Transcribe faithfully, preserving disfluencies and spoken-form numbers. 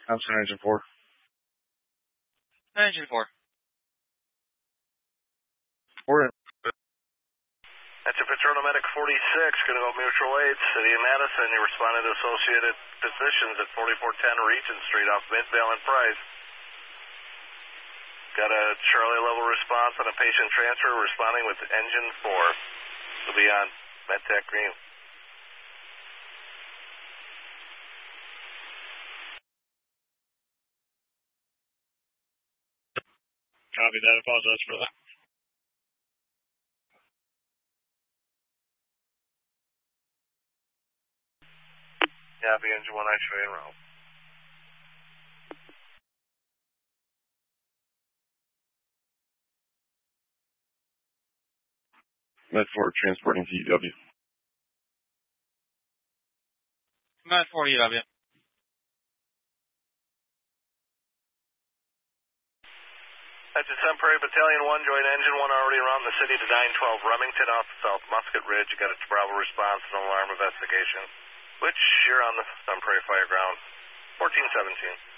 I'm sorry, engine four. Engine four. Four. That's your Patrol Medic forty-six, going to go mutual aid, City of Madison. You responded to associated positions at forty-four ten Regent Street off Midvale and Price. Got a Charlie level response on a patient transfer, responding with engine four. Will be on MedTech Green. Copy that. I apologize for that. Copy, engine one, X-ray en route. Med four transporting to U W. Med four U W. That's a Sun Prairie Battalion one, join engine one already around the city to nine twelve Remington off South Musket Ridge. You got a Bravo response and alarm investigation, which you're on the Sun Prairie Fire Ground, fourteen seventeen.